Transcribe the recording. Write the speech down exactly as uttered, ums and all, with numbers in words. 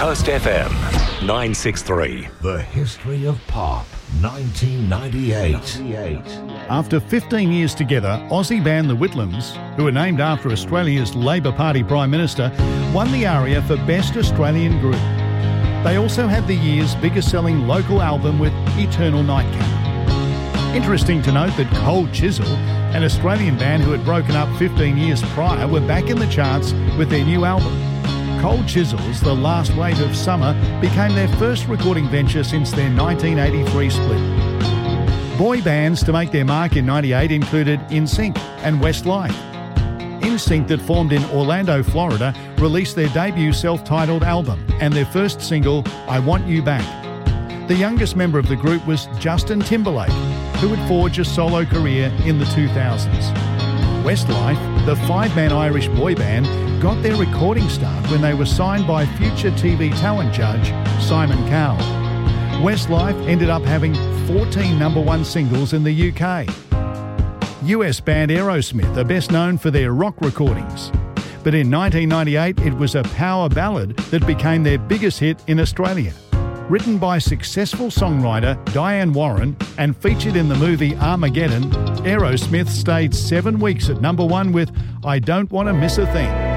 Coast F M, nine sixty-three. The History of Pop, nineteen ninety-eight. After fifteen years together, Aussie band The Whitlams, who were named after Australia's Labor Party Prime Minister, won the ARIA for Best Australian Group. They also had the year's biggest-selling local album with Eternal Nightcap. Interesting to note that Cold Chisel, an Australian band who had broken up fifteen years prior, were back in the charts with their new album. Cold Chisel's The Last Wave of Summer became their first recording venture since their nineteen eighty-three split. Boy bands to make their mark in ninety-eight included N Sync and Westlife. N Sync, that formed in Orlando, Florida, released their debut self-titled album and their first single, I Want You Back. The youngest member of the group was Justin Timberlake, who would forge a solo career in the two thousands. Westlife, the five-man Irish boy band, got their recording start when they were signed by future T V talent judge Simon Cowell. Westlife ended up having fourteen number one singles in the U K. U S band Aerosmith are best known for their rock recordings. But in nineteen ninety-eight, it was a power ballad that became their biggest hit in Australia. Written by successful songwriter Diane Warren and featured in the movie Armageddon, Aerosmith stayed seven weeks at number one with I Don't Want to Miss a Thing.